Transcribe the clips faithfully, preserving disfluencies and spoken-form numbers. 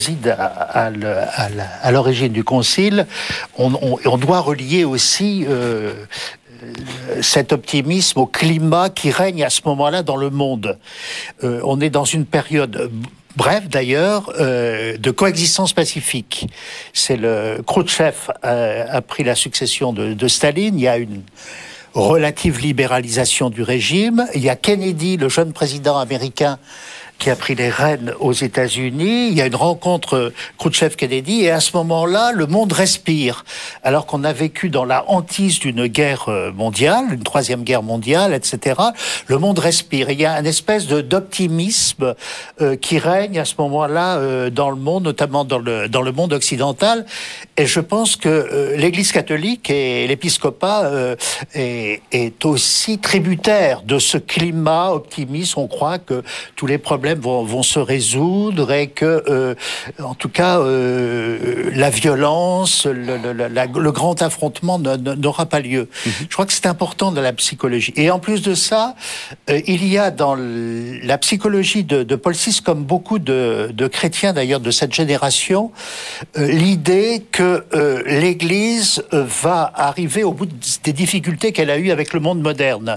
À, à, à l'origine du concile, on, on, on doit relier aussi euh, cet optimisme au climat qui règne à ce moment-là dans le monde. Euh, on est dans une période brève d'ailleurs euh, de coexistence pacifique. C'est le Khrouchtchev a, a pris la succession de, de Staline. Il y a une relative libéralisation du régime. Il y a Kennedy, le jeune président américain, qui a pris les rênes aux États-Unis. Il y a une rencontre Khrouchtchev-Kennedy, et à ce moment-là, le monde respire. Alors qu'on a vécu dans la hantise d'une guerre mondiale, une troisième guerre mondiale, et cetera, le monde respire. Et il y a une espèce de, d'optimisme euh, qui règne à ce moment-là euh, dans le monde, notamment dans le, dans le monde occidental. Et je pense que euh, l'Église catholique et l'épiscopat euh, est, est aussi tributaire de ce climat optimiste. On croit que tous les problèmes Vont, vont se résoudre et que, euh, en tout cas, euh, la violence, le, le, la, le grand affrontement ne, ne, n'aura pas lieu. Mm-hmm. Je crois que c'est important dans la psychologie. Et en plus de ça, euh, il y a dans la psychologie de, de Paul six, comme beaucoup de, de chrétiens d'ailleurs de cette génération, euh, l'idée que euh, l'Église va arriver au bout des difficultés qu'elle a eues avec le monde moderne.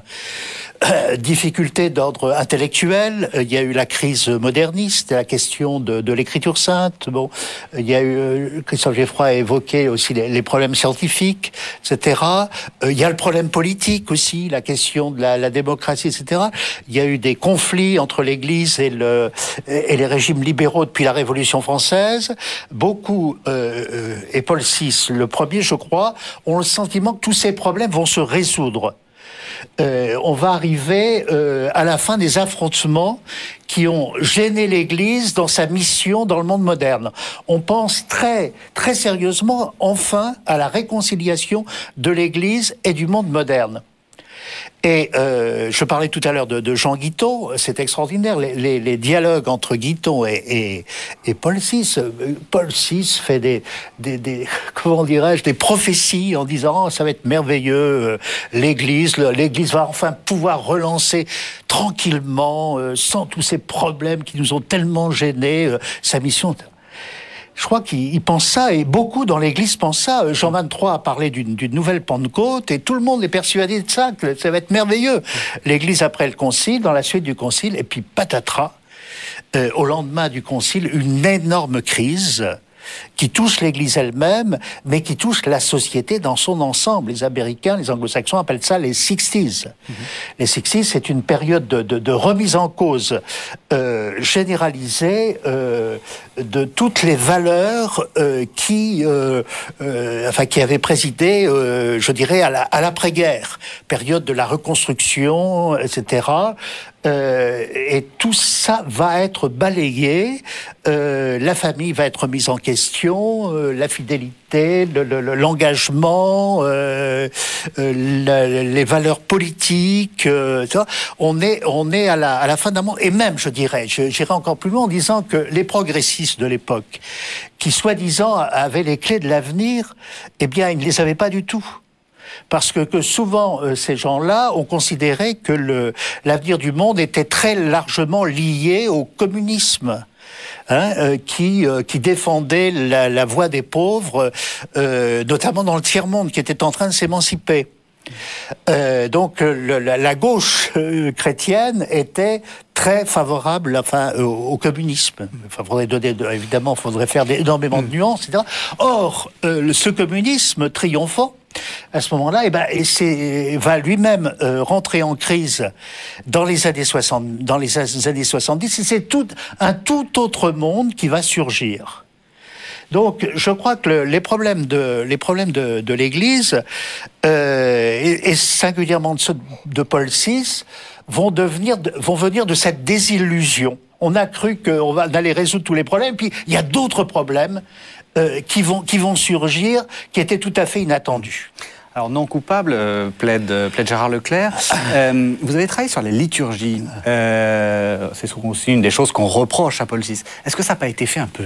Euh, difficultés d'ordre intellectuel, il y a eu la crise moderniste, la question de, de l'écriture sainte. Bon, il y a eu Christophe Geffroy a évoqué aussi les, les problèmes scientifiques, et cetera. Euh, il y a le problème politique aussi, la question de la, la démocratie, et cetera. Il y a eu des conflits entre l'Église et, le, et les régimes libéraux depuis la Révolution française. Beaucoup, euh, et Paul six, le premier, je crois, ont le sentiment que tous ces problèmes vont se résoudre. Euh, on va arriver euh, à la fin des affrontements qui ont gêné l'Église dans sa mission dans le monde moderne. On pense très, très sérieusement, enfin, à la réconciliation de l'Église et du monde moderne. Et euh, je parlais tout à l'heure de, de Jean Guiton, c'est extraordinaire, les, les, les dialogues entre Guiton et, et, et Paul six. Paul six fait des, des, des comment dirais-je, des prophéties en disant oh, ça va être merveilleux, l'Église, l'Église va enfin pouvoir relancer tranquillement, euh, sans tous ces problèmes qui nous ont tellement gênés, euh, sa mission. Je crois qu'il pense ça, et beaucoup dans l'Église pensent ça. Jean vingt-trois a parlé d'une, d'une nouvelle Pentecôte, et tout le monde est persuadé de ça, que ça va être merveilleux. L'Église après le Concile, dans la suite du Concile, et puis patatras, euh, au lendemain du Concile, une énorme crise qui touche l'Église elle-même, mais qui touche la société dans son ensemble. Les Américains, les Anglo-Saxons appellent ça les sixties. Mm-hmm. Les sixties, c'est une période de, de, de remise en cause euh, généralisée euh, de toutes les valeurs euh, qui, euh, euh, enfin, qui avaient présidé, euh, je dirais, à, la, à l'après-guerre, période de la reconstruction, et cetera. Euh, et tout ça va être balayé, euh, la famille va être mise en question, euh, la fidélité, le, le, l'engagement, euh, euh, la, les valeurs politiques, euh, on est, on est à la, à la fin d'un monde. Et même, je dirais, je, j'irai encore plus loin en disant que les progressistes de l'époque, qui soi-disant avaient les clés de l'avenir, eh bien, ils ne les avaient pas du tout. Parce que, que souvent, euh, ces gens-là ont considéré que le, l'avenir du monde était très largement lié au communisme. Hein, euh, qui, euh, qui défendait la, la voix des pauvres, euh, notamment dans le tiers-monde, qui était en train de s'émanciper. Euh, donc le, la, la gauche euh, chrétienne était très favorable, enfin, au, au communisme. Enfin, faudrait donner, évidemment, faudrait faire des, énormément de nuances, et cetera. Or, euh, ce communisme triomphant, à ce moment-là, eh ben, et c'est, va lui-même euh, rentrer en crise dans les années soixante, dans les années soixante-dix, et c'est tout un tout autre monde qui va surgir. Donc, je crois que le, les problèmes de les problèmes de, de l'Église euh, et, et singulièrement de ceux de Paul six vont devenir vont venir de cette désillusion. On a cru qu'on va allait résoudre tous les problèmes, puis il y a d'autres problèmes euh, qui vont qui vont surgir, qui étaient tout à fait inattendus. Alors, non coupable, euh, plaide, plaide Gérard Leclerc. Euh, vous avez travaillé sur les liturgies. Euh, c'est aussi une des choses qu'on reproche à Paul six. Est-ce que ça n'a pas été fait un peu vite ?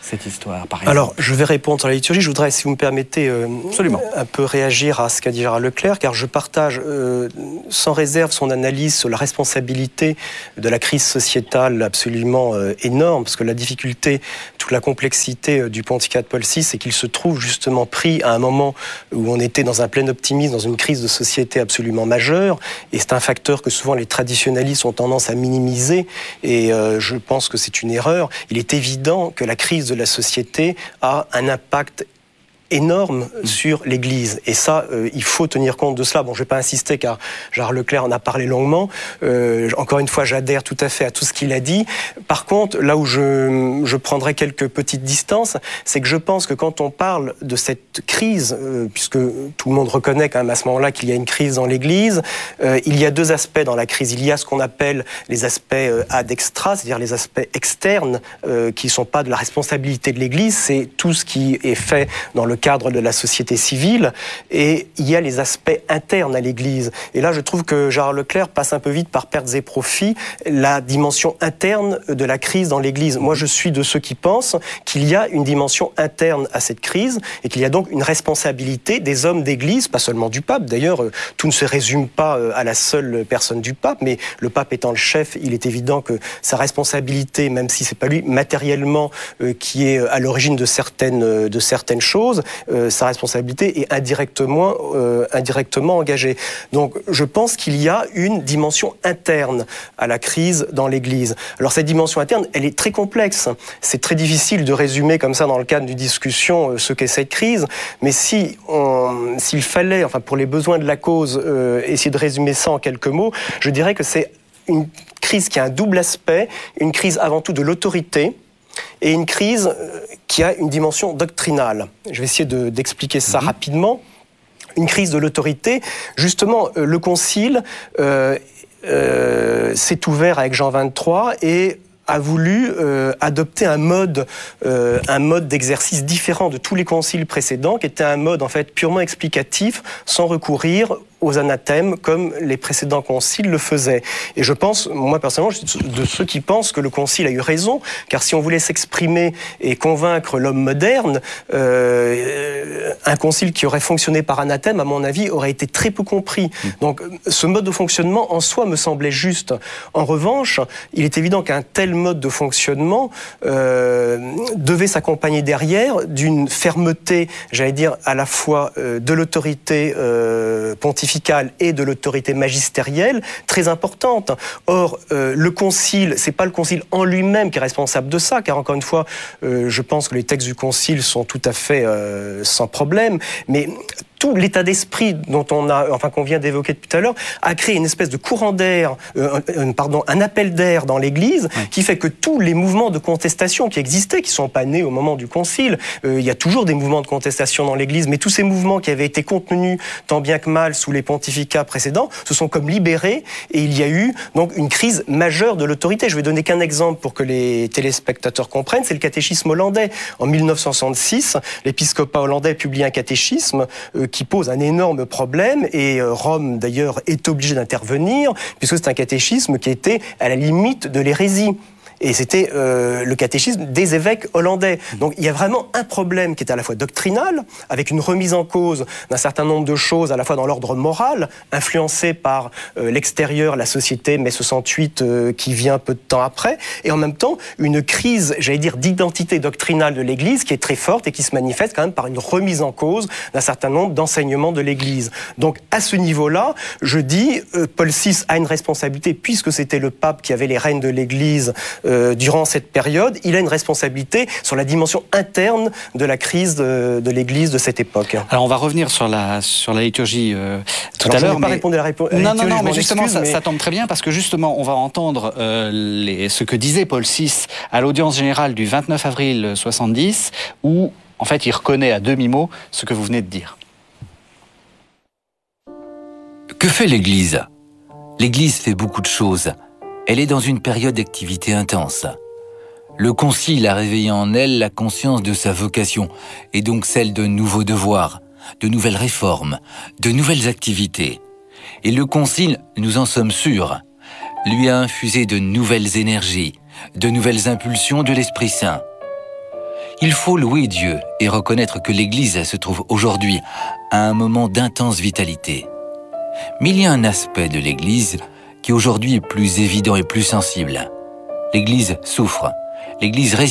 cette histoire, par exemple? Alors, je vais répondre sur la liturgie. Je voudrais, si vous me permettez, euh, un peu réagir à ce qu'a dit Gérard Leclerc, car je partage euh, sans réserve son analyse sur la responsabilité de la crise sociétale absolument euh, énorme, parce que la difficulté, toute la complexité euh, du pontificat de Paul six, c'est qu'il se trouve justement pris à un moment où on était dans un plein optimisme, dans une crise de société absolument majeure, et c'est un facteur que souvent les traditionalistes ont tendance à minimiser, et euh, je pense que c'est une erreur. Il est évident que la crise de la société a un impact énorme sur l'Église. Et ça, euh, il faut tenir compte de cela. Bon, je ne vais pas insister car Gérard Leclerc en a parlé longuement. Euh, encore une fois, j'adhère tout à fait à tout ce qu'il a dit. Par contre, là où je, je prendrai quelques petites distances, c'est que je pense que quand on parle de cette crise, euh, puisque tout le monde reconnaît quand même à ce moment-là qu'il y a une crise dans l'Église, euh, il y a deux aspects dans la crise. Il y a ce qu'on appelle les aspects euh, ad extra, c'est-à-dire les aspects externes euh, qui ne sont pas de la responsabilité de l'Église. C'est tout ce qui est fait dans le cadre de la société civile, et il y a les aspects internes à l'Église. Et là, je trouve que Gérard Leclerc passe un peu vite par pertes et profits la dimension interne de la crise dans l'Église. Moi, je suis de ceux qui pensent qu'il y a une dimension interne à cette crise, et qu'il y a donc une responsabilité des hommes d'Église, pas seulement du pape. D'ailleurs, tout ne se résume pas à la seule personne du pape, mais le pape étant le chef, il est évident que sa responsabilité, même si c'est pas lui matériellement euh, qui est à l'origine de certaines, de certaines choses, Euh, sa responsabilité est indirectement, euh, indirectement engagée. Donc je pense qu'il y a une dimension interne à la crise dans l'Église. Alors cette dimension interne, elle est très complexe. C'est très difficile de résumer comme ça dans le cadre d'une discussion euh, ce qu'est cette crise, mais si on, s'il fallait, enfin pour les besoins de la cause, euh, essayer de résumer ça en quelques mots, je dirais que c'est une crise qui a un double aspect, une crise avant tout de l'autorité, et une crise qui a une dimension doctrinale. Je vais essayer de, d'expliquer ça mmh. rapidement. Une crise de l'autorité, justement, euh, le Concile euh, euh, s'est ouvert avec Jean vingt-trois et a voulu euh, adopter un mode, euh, un mode d'exercice différent de tous les conciles précédents, qui était un mode en fait purement explicatif, sans recourir aux anathèmes comme les précédents conciles le faisaient. Et je pense, moi personnellement, je suis de ceux qui pensent que le concile a eu raison, car si on voulait s'exprimer et convaincre l'homme moderne, euh, un concile qui aurait fonctionné par anathème, à mon avis, aurait été très peu compris. Donc ce mode de fonctionnement en soi me semblait juste. En revanche, il est évident qu'un tel mode de fonctionnement euh, devait s'accompagner derrière d'une fermeté, j'allais dire, à la fois euh, de l'autorité euh, pontificale et de l'autorité magistérielle très importante. Or, euh, le concile, c'est pas le concile en lui-même qui est responsable de ça, car encore une fois, euh, je pense que les textes du concile sont tout à fait euh, sans problème, mais tout l'état d'esprit dont on a, enfin qu'on vient d'évoquer depuis tout à l'heure, a créé une espèce de courant d'air, euh, euh, pardon, un appel d'air dans l'Église, oui. qui fait que tous les mouvements de contestation qui existaient, qui sont pas nés au moment du Concile, euh, il y a toujours des mouvements de contestation dans l'Église, mais tous ces mouvements qui avaient été contenus tant bien que mal sous les pontificats précédents se sont comme libérés, et il y a eu donc une crise majeure de l'autorité. Je vais donner qu'un exemple pour que les téléspectateurs comprennent, c'est le catéchisme hollandais. En mille neuf cent soixante-six, l'épiscopat hollandais publie un catéchisme euh, qui pose un énorme problème, et Rome d'ailleurs est obligée d'intervenir, puisque c'est un catéchisme qui était à la limite de l'hérésie. Et c'était euh, le catéchisme des évêques hollandais. Donc il y a vraiment un problème qui est à la fois doctrinal, avec une remise en cause d'un certain nombre de choses, à la fois dans l'ordre moral, influencé par euh, l'extérieur, la société mai soixante-huit euh, qui vient peu de temps après, et en même temps une crise, j'allais dire, d'identité doctrinale de l'Église qui est très forte et qui se manifeste quand même par une remise en cause d'un certain nombre d'enseignements de l'Église. Donc à ce niveau-là, je dis, euh, Paul six a une responsabilité, puisque c'était le pape qui avait les rênes de l'Église Euh, durant cette période, il a une responsabilité sur la dimension interne de la crise de, de l'Église de cette époque. Alors on va revenir sur la, sur la liturgie euh, tout Alors, à l'heure. Je n'ai pas mais... répondu à la, répo- à la non, liturgie. Non, non, mais justement, excuse, ça, mais... ça tombe très bien, parce que justement, on va entendre euh, les, ce que disait Paul six à l'audience générale du vingt-neuf avril soixante-dix, où, en fait, il reconnaît à demi-mot ce que vous venez de dire. Que fait l'Église ? L'Église fait beaucoup de choses. Elle est dans une période d'activité intense. Le Concile a réveillé en elle la conscience de sa vocation, et donc celle de nouveaux devoirs, de nouvelles réformes, de nouvelles activités. Et le Concile, nous en sommes sûrs, lui a infusé de nouvelles énergies, de nouvelles impulsions de l'Esprit Saint. Il faut louer Dieu et reconnaître que l'Église se trouve aujourd'hui à un moment d'intense vitalité. Mais il y a un aspect de l'Église qui aujourd'hui est plus évident et plus sensible. L'Église souffre. L'Église résiste.